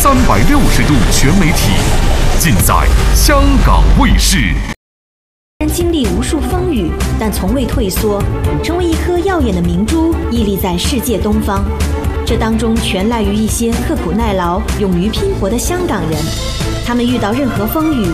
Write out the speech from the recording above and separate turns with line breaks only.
360度全媒体，尽在香港卫视。
经历无数风雨，但从未退缩，成为一颗耀眼的明珠，屹立在世界东方。这当中全赖于一些刻苦耐劳、勇于拼搏的香港人，他们遇到任何风雨